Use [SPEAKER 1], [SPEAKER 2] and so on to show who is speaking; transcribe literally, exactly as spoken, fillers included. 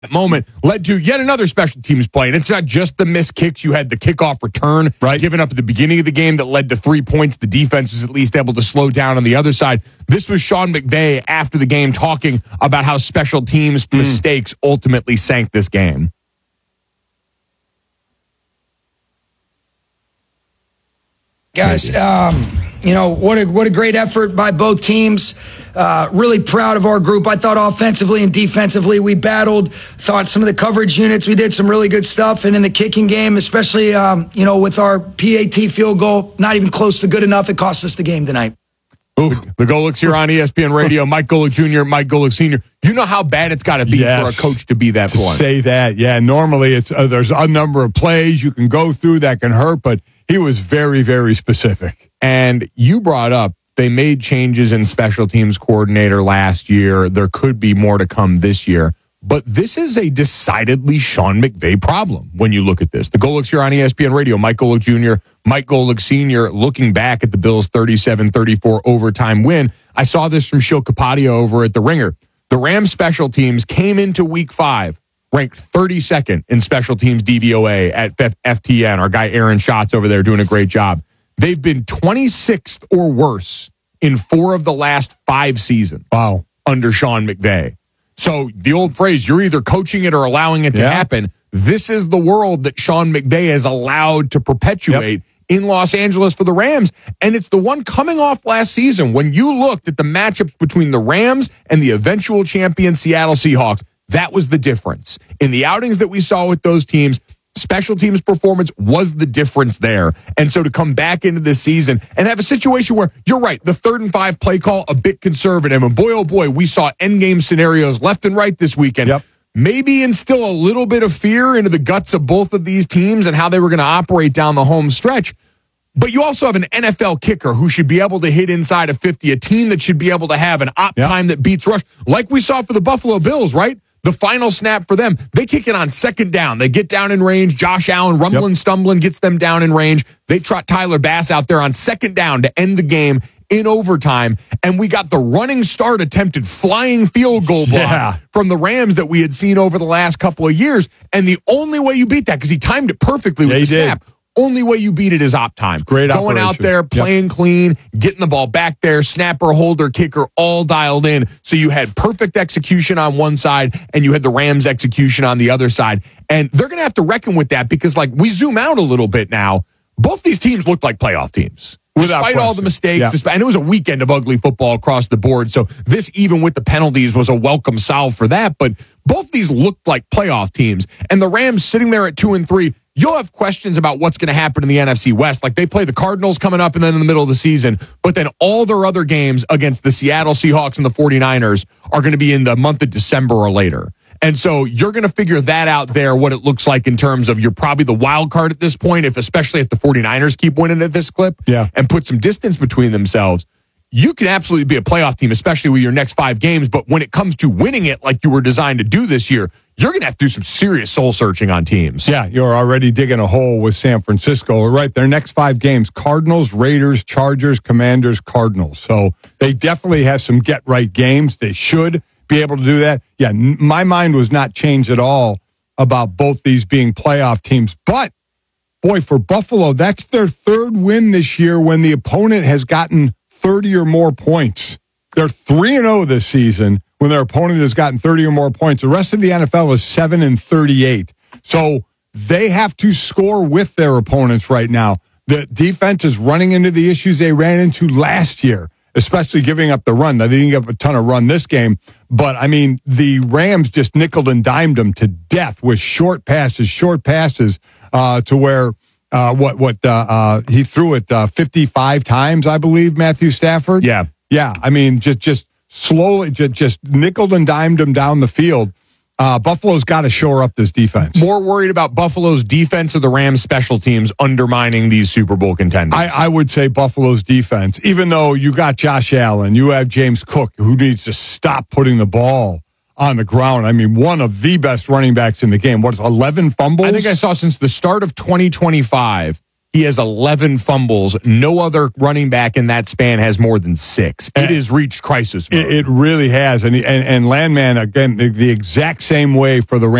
[SPEAKER 1] moment led to yet another special teams play. And it's not just the missed kicks. You had the kickoff return right. given up at the beginning of the game that led to three points. The defense was at least able to slow down on the other side. This was Sean McVay after the game talking about how special teams mm. mistakes ultimately sank this game.
[SPEAKER 2] Guys, um, you know, what a what a great effort by both teams. Uh, really proud of our group. I thought offensively and defensively we battled. Thought some of the coverage units, we did some really good stuff. And in the kicking game, especially, um, you know, with our P A T field goal, not even close to good enough. It cost us the game tonight.
[SPEAKER 1] Ooh, the Golics here on E S P N Radio. Mike Golic Junior, Mike Golic Senior You know how bad it's got to be yes. for a coach to be that
[SPEAKER 3] to
[SPEAKER 1] blunt.
[SPEAKER 3] Say that, yeah. Normally, it's uh, there's a number of plays you can go through that can hurt, but he was very, very specific.
[SPEAKER 1] And you brought up they made changes in special teams coordinator last year. There could be more to come this year. But this is a decidedly Sean McVay problem when you look at this. The Golics here on E S P N Radio. Mike Golic Junior, Mike Golic Senior looking back at the Bills' thirty-seven thirty-four overtime win. I saw this from Shil Kapadia over at The Ringer. The Rams special teams came into week five ranked thirty-second in special teams D V O A at F T N. Our guy Aaron Schatz over there doing a great job. They've been twenty-sixth or worse in four of the last five seasons
[SPEAKER 3] wow.
[SPEAKER 1] under Sean McVay. So the old phrase, you're either coaching it or allowing it to
[SPEAKER 3] yeah.
[SPEAKER 1] happen. This is the world that Sean McVay has allowed to perpetuate yep. in Los Angeles for the Rams. And it's the one coming off last season when you looked at the matchups between the Rams and the eventual champion Seattle Seahawks. That was the difference. In the outings that we saw with those teams, special teams performance was the difference there. And so to come back into this season and have a situation where, you're right, the third and five play call, a bit conservative. And boy, oh boy, we saw endgame scenarios left and right this weekend.
[SPEAKER 3] Yep.
[SPEAKER 1] Maybe instill a little bit of fear into the guts of both of these teams and how they were going to operate down the home stretch. But you also have an N F L kicker who should be able to hit inside of fifty, a team that should be able to have an op yep. time that beats rush, like we saw for the Buffalo Bills, right? The final snap for them, they kick it on second down. They get down in range. Josh Allen, rumbling, yep. stumbling, gets them down in range. They trot Tyler Bass out there on second down to end the game in overtime. And we got the running start attempted flying field goal block
[SPEAKER 3] yeah.
[SPEAKER 1] from the Rams that we had seen over the last couple of years. And the only way you beat that, because he timed it perfectly with
[SPEAKER 3] yeah,
[SPEAKER 1] the snap, only way you beat it is op time.
[SPEAKER 3] Great
[SPEAKER 1] Going
[SPEAKER 3] operation.
[SPEAKER 1] out there, playing yep. clean, getting the ball back there, snapper, holder, kicker, all dialed in. So you had perfect execution on one side, and you had the Rams' execution on the other side. And they're going to have to reckon with that because, like, we zoom out a little bit now. Both these teams look like playoff teams.
[SPEAKER 3] Without
[SPEAKER 1] Despite
[SPEAKER 3] question.
[SPEAKER 1] all the mistakes,
[SPEAKER 3] yeah.
[SPEAKER 1] despite, and it was a weekend of ugly football across the board. So this, even with the penalties, was a welcome salve for that. But both these looked like playoff teams. And the Rams sitting there at two and three, you'll have questions about what's going to happen in the N F C West. Like they play the Cardinals coming up and then in the middle of the season. But then all their other games against the Seattle Seahawks and the forty-niners are going to be in the month of December or later. And so you're going to figure that out there, what it looks like in terms of you're probably the wild card at this point, if especially if the forty-niners keep winning at this clip
[SPEAKER 3] yeah.
[SPEAKER 1] and put some distance between themselves. You can absolutely be a playoff team, especially with your next five games. But when it comes to winning it like you were designed to do this year, you're going to have to do some serious soul searching on teams.
[SPEAKER 3] Yeah, you're already digging a hole with San Francisco. Right, their next five games, Cardinals, Raiders, Chargers, Commanders, Cardinals. So they definitely have some get-right games. They should be able to do that. Yeah, n- my mind was not changed at all about both these being playoff teams. But, boy, for Buffalo, that's their third win this year when the opponent has gotten thirty or more points. They're three and oh this season when their opponent has gotten thirty or more points. The rest of the N F L is seven and thirty-eight. So they have to score with their opponents right now. The defense is running into the issues they ran into last year, especially giving up the run. Now, they didn't give up a ton of run this game, but, I mean, the Rams just nickeled and dimed them to death with short passes, short passes uh, to where uh, what what uh, uh, he threw it uh, fifty-five times, I believe, Matthew Stafford.
[SPEAKER 1] Yeah.
[SPEAKER 3] Yeah, I mean, just just slowly, just, just nickeled and dimed them down the field. Uh, Buffalo's got to shore up this defense.
[SPEAKER 1] More worried about Buffalo's defense or the Rams' special teams undermining these Super Bowl contenders?
[SPEAKER 3] I, I would say Buffalo's defense, even though you got Josh Allen, you have James Cook, who needs to stop putting the ball on the ground. I mean, one of the best running backs in the game. What is eleven fumbles?
[SPEAKER 1] I think I saw since the start of twenty twenty-five, He has eleven fumbles. No other running back in that span has more than six. It has reached crisis mode.
[SPEAKER 3] It, it really has. And, and, and Landman, again, the, the exact same way for the